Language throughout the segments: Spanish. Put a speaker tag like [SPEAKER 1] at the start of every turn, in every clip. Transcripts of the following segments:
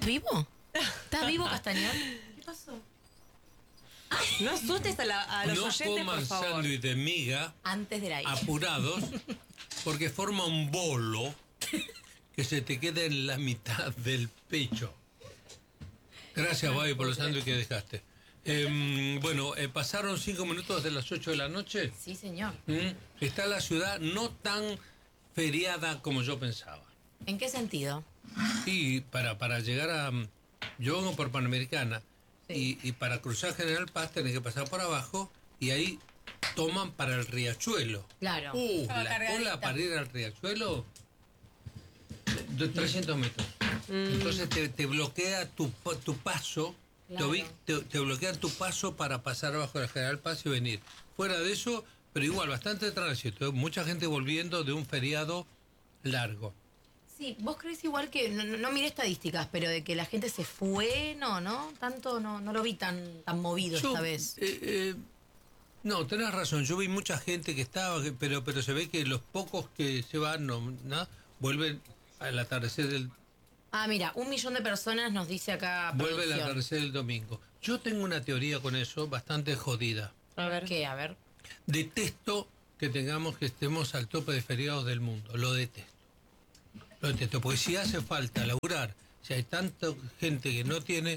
[SPEAKER 1] vivo? ¿Estás vivo, Castañón? ¿Qué pasó?
[SPEAKER 2] No asustes a los
[SPEAKER 3] No
[SPEAKER 2] oyentes,
[SPEAKER 3] coman
[SPEAKER 2] por favor.
[SPEAKER 3] sándwich de miga
[SPEAKER 1] Antes del aire.
[SPEAKER 3] apurados, porque forma un bolo que se te queda en la mitad del pecho. Gracias, Babi, por los sándwiches que dejaste. Pasaron 5 minutos de las 8 de la noche.
[SPEAKER 1] Sí, señor.
[SPEAKER 3] Está la ciudad no tan feriada como yo pensaba.
[SPEAKER 1] ¿En qué sentido?
[SPEAKER 3] Y para llegar a... Yo vengo por Panamericana,
[SPEAKER 1] Sí.
[SPEAKER 3] y para cruzar General Paz tenés que pasar por abajo, y ahí toman para el Riachuelo.
[SPEAKER 1] Claro.
[SPEAKER 2] Estaba
[SPEAKER 3] La
[SPEAKER 2] cargadita.
[SPEAKER 3] cola para ir al Riachuelo de 300 metros. Entonces te bloquea tu paso,
[SPEAKER 1] Claro.
[SPEAKER 3] te bloquean tu paso para pasar abajo de la General Paz y venir. Fuera de eso, pero igual, bastante tránsito. Mucha gente volviendo de un feriado largo.
[SPEAKER 1] Sí, vos crees igual que, no miré estadísticas, pero de que la gente se fue, no, tanto no lo vi tan movido
[SPEAKER 3] Yo,
[SPEAKER 1] esta vez.
[SPEAKER 3] No, tenés razón. Yo vi mucha gente que estaba, pero se ve que los pocos que se van vuelven al atardecer del...
[SPEAKER 1] Ah, mira, 1 millón de personas nos dice acá
[SPEAKER 3] Vuelve al
[SPEAKER 1] producción.
[SPEAKER 3] atardecer del domingo. Yo tengo una teoría con eso bastante jodida.
[SPEAKER 2] A ver.
[SPEAKER 1] ¿Qué? A ver.
[SPEAKER 3] Detesto que estemos al tope de feriados del mundo. Lo detesto. Porque si hace falta laburar, si hay tanta gente que no tiene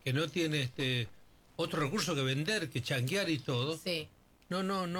[SPEAKER 3] otro recurso que vender, que changuear y todo.
[SPEAKER 1] Sí.
[SPEAKER 3] No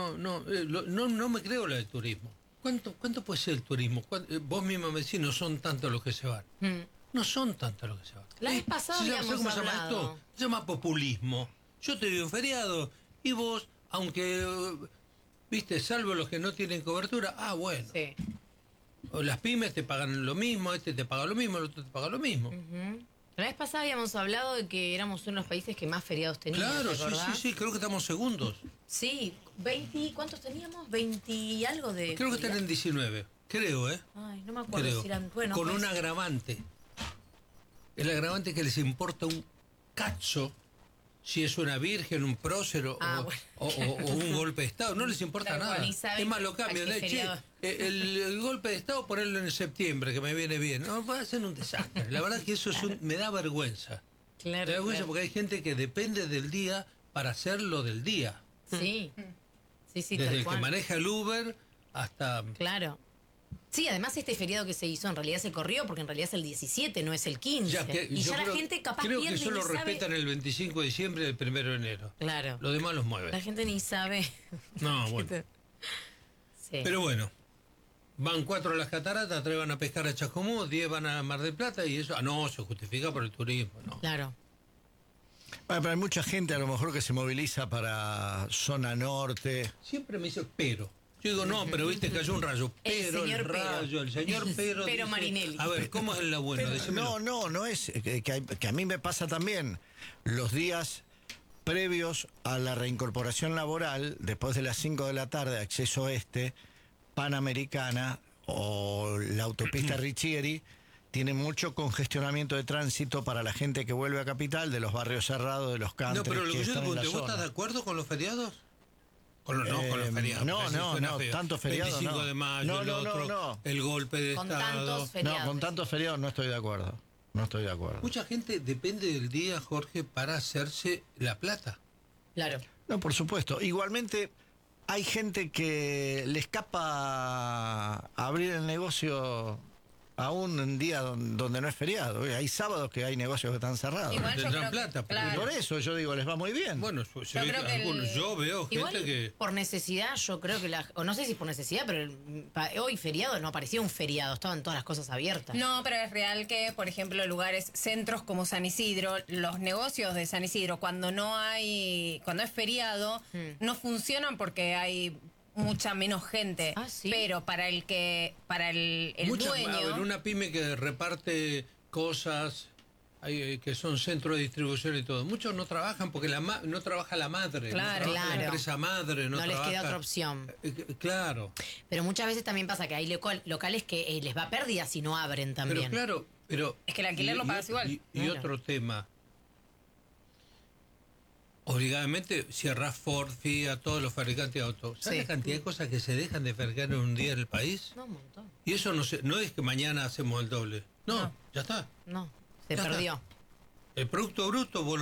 [SPEAKER 3] me creo lo del turismo. ¿Cuánto puede ser el turismo? Vos misma me decís, no son tantos los que se van. No son tantos los que se van.
[SPEAKER 1] La vez pasada
[SPEAKER 3] ¿Sabés
[SPEAKER 1] habíamos
[SPEAKER 3] cómo se llama
[SPEAKER 1] hablado.
[SPEAKER 3] esto? Se llama populismo. Yo te doy un feriado y vos, aunque, salvo los que no tienen cobertura, bueno.
[SPEAKER 1] Sí.
[SPEAKER 3] O las pymes te pagan lo mismo, este te paga lo mismo, el otro te paga lo mismo.
[SPEAKER 1] La vez pasada habíamos hablado de que éramos uno de los países que más feriados teníamos.
[SPEAKER 3] Claro,
[SPEAKER 1] ¿te acordás?
[SPEAKER 3] sí, creo que estamos segundos.
[SPEAKER 1] Sí, 20, ¿cuántos teníamos? 20 y algo de...
[SPEAKER 3] Creo que están en 19, creo,
[SPEAKER 1] Ay, no me acuerdo
[SPEAKER 3] Creo.
[SPEAKER 1] si eran... Bueno,
[SPEAKER 3] Con
[SPEAKER 1] pues,
[SPEAKER 3] un agravante. El agravante que les importa un cacho si es una virgen, un prócero o un golpe de Estado. No les importa
[SPEAKER 1] Claro,
[SPEAKER 3] nada.
[SPEAKER 1] ni saben
[SPEAKER 3] Es más, lo
[SPEAKER 1] a qué
[SPEAKER 3] cambian.
[SPEAKER 1] feriado.
[SPEAKER 3] El golpe de Estado ponerlo en septiembre, que me viene bien. No, va a ser un desastre. La verdad que eso me da vergüenza.
[SPEAKER 1] Claro,
[SPEAKER 3] Me da vergüenza
[SPEAKER 1] claro.
[SPEAKER 3] porque hay gente que depende del día para hacer lo del día.
[SPEAKER 1] Sí,
[SPEAKER 3] Desde
[SPEAKER 1] tal
[SPEAKER 3] el que
[SPEAKER 1] cual.
[SPEAKER 3] maneja el Uber hasta...
[SPEAKER 1] Claro. Sí, además este feriado que se hizo en realidad se corrió porque en realidad es el 17, no es el 15.
[SPEAKER 3] yo
[SPEAKER 1] ya la
[SPEAKER 3] creo-
[SPEAKER 1] gente capaz
[SPEAKER 3] creo
[SPEAKER 1] pierde
[SPEAKER 3] que
[SPEAKER 1] y
[SPEAKER 3] solo
[SPEAKER 1] ni sabe.
[SPEAKER 3] respetan el 25 de diciembre y el 1 de enero.
[SPEAKER 1] Claro.
[SPEAKER 3] Lo demás los mueve.
[SPEAKER 1] La gente ni sabe.
[SPEAKER 3] No, bueno.
[SPEAKER 1] Sí.
[SPEAKER 3] Pero bueno, van 4 a las cataratas, 3 van a pescar a Chascomús, 10 van a Mar del Plata y eso... no, se justifica por el turismo, no.
[SPEAKER 1] Claro.
[SPEAKER 4] Bueno, pero hay mucha gente a lo mejor que se moviliza para zona norte.
[SPEAKER 3] Siempre me dice pero. Yo digo, no, pero viste, cayó un rayo. Pero el
[SPEAKER 1] señor Pero.
[SPEAKER 3] rayo, el señor Pero.
[SPEAKER 1] Pero
[SPEAKER 3] dice,
[SPEAKER 1] Marinelli.
[SPEAKER 3] A ver, ¿cómo es el bueno?
[SPEAKER 4] Pero no es que a mí me pasa también los días previos a la reincorporación laboral, después de las 5 de la tarde, acceso este, Panamericana o la autopista Richieri, tiene mucho congestionamiento de tránsito para la gente que vuelve a Capital, de los barrios cerrados, de los countries
[SPEAKER 3] No, pero lo que yo te
[SPEAKER 4] están en la
[SPEAKER 3] pregunté, ¿vos estás
[SPEAKER 4] zona.
[SPEAKER 3] de acuerdo con los feriados? Con los feriados.
[SPEAKER 4] no,
[SPEAKER 3] porque así
[SPEAKER 4] no,
[SPEAKER 3] suena
[SPEAKER 4] no,
[SPEAKER 3] feo.
[SPEAKER 4] tantos feriados
[SPEAKER 3] 25
[SPEAKER 4] no.
[SPEAKER 3] de mayo,
[SPEAKER 4] No,
[SPEAKER 3] el
[SPEAKER 4] no,
[SPEAKER 3] otro,
[SPEAKER 4] no.
[SPEAKER 3] el golpe de
[SPEAKER 1] Con
[SPEAKER 3] Estado.
[SPEAKER 1] tantos feriados.
[SPEAKER 4] No, con tantos feriados no estoy de acuerdo. No estoy de acuerdo.
[SPEAKER 3] Mucha gente depende del día, Jorge, para hacerse la plata.
[SPEAKER 1] Claro.
[SPEAKER 4] No, por supuesto. Igualmente, hay gente que le escapa abrir el negocio aún un día donde no es feriado. Hay sábados que hay negocios que están cerrados.
[SPEAKER 2] Igual yo
[SPEAKER 3] Tendrán
[SPEAKER 2] creo que-
[SPEAKER 3] plata, porque-
[SPEAKER 2] claro.
[SPEAKER 4] Por eso yo digo, les va muy bien.
[SPEAKER 3] Bueno, se ve
[SPEAKER 2] creo
[SPEAKER 3] que
[SPEAKER 2] que
[SPEAKER 3] algunos, yo veo gente
[SPEAKER 1] Igual,
[SPEAKER 3] que...
[SPEAKER 1] por necesidad, yo creo que o no sé si por necesidad, pero hoy feriado no parecía un feriado, estaban todas las cosas abiertas.
[SPEAKER 2] No, pero es real que, por ejemplo, lugares, centros como San Isidro, los negocios de San Isidro, cuando es feriado, no funcionan porque hay mucha menos gente.
[SPEAKER 1] Ah, ¿sí?
[SPEAKER 2] Pero para el
[SPEAKER 3] Muchas-
[SPEAKER 2] dueño.
[SPEAKER 3] a ver, una pyme que reparte cosas, que son centros de distribución y todo. Muchos no trabajan porque no trabaja la madre,
[SPEAKER 2] Claro,
[SPEAKER 3] no trabaja la
[SPEAKER 1] claro.
[SPEAKER 3] empresa madre, no
[SPEAKER 1] No les
[SPEAKER 3] trabaja...
[SPEAKER 1] queda otra opción.
[SPEAKER 3] Claro,
[SPEAKER 1] Pero muchas veces también pasa que hay locales que les va pérdida si no abren
[SPEAKER 3] pero
[SPEAKER 1] también.
[SPEAKER 3] claro, pero...
[SPEAKER 2] Es que el alquiler lo pagas igual.
[SPEAKER 3] Y
[SPEAKER 1] Claro.
[SPEAKER 3] otro tema. Obligadamente cierras Ford, Fiat, todos los fabricantes de autos. ¿Sabes
[SPEAKER 1] Sí.
[SPEAKER 3] la cantidad de cosas que se dejan de fabricar en un día en el país?
[SPEAKER 1] No, un montón.
[SPEAKER 3] Y eso no es que mañana hacemos el doble. No,
[SPEAKER 2] No.
[SPEAKER 3] ya está.
[SPEAKER 1] No, se
[SPEAKER 3] Ya está.
[SPEAKER 1] perdió.
[SPEAKER 3] El Producto Bruto vos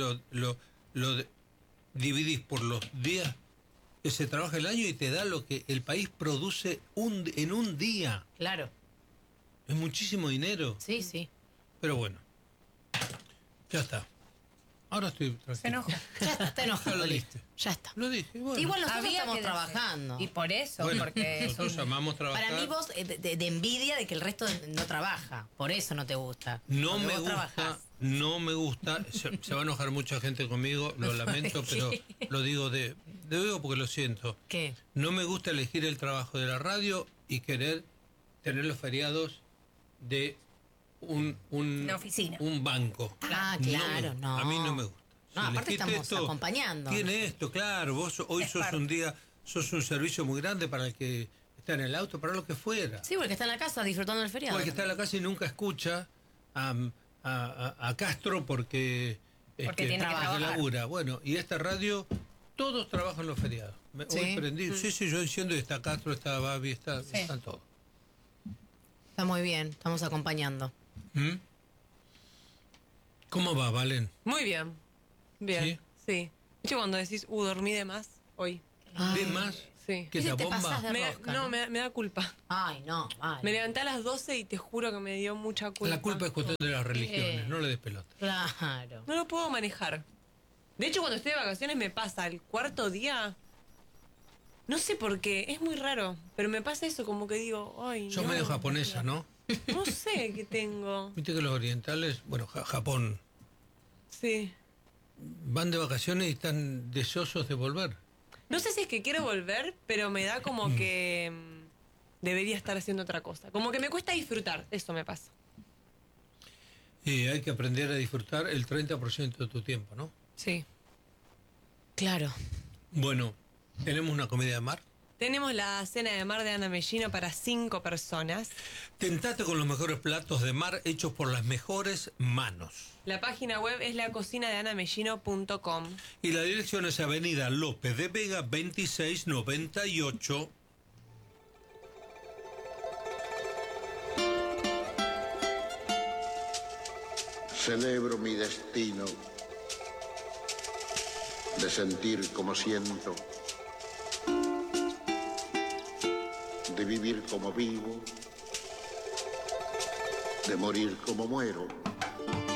[SPEAKER 3] dividís por los días que se trabaja el año y te da lo que el país produce en un día.
[SPEAKER 1] Claro.
[SPEAKER 3] Es muchísimo dinero.
[SPEAKER 1] Sí, sí.
[SPEAKER 3] Pero bueno, ya está. Ahora estoy tranquilo.
[SPEAKER 2] Se enoja.
[SPEAKER 1] Ya está enojado.
[SPEAKER 3] Ya lo
[SPEAKER 1] listo.
[SPEAKER 3] diste.
[SPEAKER 1] Ya está.
[SPEAKER 3] Lo dije, bueno.
[SPEAKER 1] Igual nosotros
[SPEAKER 2] Había
[SPEAKER 1] estamos
[SPEAKER 2] que
[SPEAKER 1] trabajando.
[SPEAKER 2] Y por eso,
[SPEAKER 3] Bueno,
[SPEAKER 2] porque
[SPEAKER 3] nosotros llamamos trabajar.
[SPEAKER 1] Para mí vos de envidia de que el resto no trabaja. Por eso no te gusta.
[SPEAKER 3] No
[SPEAKER 1] Porque
[SPEAKER 3] me
[SPEAKER 1] vos
[SPEAKER 3] gusta,
[SPEAKER 1] trabajás.
[SPEAKER 3] no me gusta. Se va a enojar mucha gente conmigo, lo lamento, pero lo digo digo porque lo siento.
[SPEAKER 1] ¿Qué?
[SPEAKER 3] No me gusta elegir el trabajo de la radio y querer tener los feriados de
[SPEAKER 2] Una oficina.
[SPEAKER 3] un banco.
[SPEAKER 1] Ah, claro, no.
[SPEAKER 3] A mí no me gusta.
[SPEAKER 1] No, aparte
[SPEAKER 3] elegiste
[SPEAKER 1] estamos acompañando.
[SPEAKER 3] Tiene esto, claro. Vos hoy
[SPEAKER 2] Es
[SPEAKER 3] sos
[SPEAKER 2] parte.
[SPEAKER 3] sos un servicio muy grande para el que está en el auto, para lo que fuera.
[SPEAKER 1] Sí, porque está en la casa disfrutando del feriado.
[SPEAKER 3] O el que está en la casa y nunca escucha a Castro porque
[SPEAKER 2] Tiene que trabajar.
[SPEAKER 3] labura. Bueno, y esta radio, todos trabajan los feriados.
[SPEAKER 1] Sí.
[SPEAKER 3] Hoy prendí, sí, yo diciendo, está Castro, está Babi,
[SPEAKER 2] Sí.
[SPEAKER 3] están todos.
[SPEAKER 1] Está muy bien, estamos acompañando.
[SPEAKER 3] ¿Mm? ¿Cómo va, Valen?
[SPEAKER 5] Muy bien. Bien. Sí. De hecho, cuando decís, dormí de más, hoy.
[SPEAKER 3] ¿Ves más?
[SPEAKER 5] Sí.
[SPEAKER 3] ¿Qué
[SPEAKER 1] Ese
[SPEAKER 3] esa
[SPEAKER 1] te
[SPEAKER 3] bomba?
[SPEAKER 1] pasás de
[SPEAKER 5] Me,
[SPEAKER 1] rosca,
[SPEAKER 5] no,
[SPEAKER 1] ¿no?
[SPEAKER 5] me da culpa.
[SPEAKER 1] Ay, no, vale.
[SPEAKER 5] Me levanté a las 12 y te juro que me dio mucha culpa.
[SPEAKER 3] La culpa es cuestión de las religiones, no le des pelota.
[SPEAKER 1] Claro.
[SPEAKER 5] No lo puedo manejar. De hecho, cuando estoy de vacaciones me pasa el cuarto día. No sé por qué, es muy raro. Pero me pasa eso, como que digo, ay,
[SPEAKER 3] Sos
[SPEAKER 5] no.
[SPEAKER 3] medio japonesa, ¿no?
[SPEAKER 5] No sé qué tengo.
[SPEAKER 3] Viste que los orientales, bueno, Japón,
[SPEAKER 5] Sí.
[SPEAKER 3] van de vacaciones y están deseosos de volver.
[SPEAKER 5] No sé si es que quiero volver, pero me da como que debería estar haciendo otra cosa. Como que me cuesta disfrutar, eso me pasa.
[SPEAKER 3] Y hay que aprender a disfrutar el 30% de tu tiempo, ¿no?
[SPEAKER 5] Sí.
[SPEAKER 1] Claro.
[SPEAKER 3] Bueno, tenemos una comedia de mar.
[SPEAKER 5] Tenemos la cena de mar de Ana Mellino para 5 personas.
[SPEAKER 3] Tentate con los mejores platos de mar hechos por las mejores manos.
[SPEAKER 5] La página web es lacocinadeanamellino.com.
[SPEAKER 3] Y la dirección es Avenida López de Vega 2698.
[SPEAKER 6] Celebro mi destino de sentir como siento, de vivir como vivo, de morir como muero.